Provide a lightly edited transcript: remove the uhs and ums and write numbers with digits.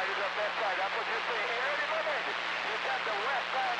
side, you're the best side. That's what you're saying. Hey, everybody, you got the west side.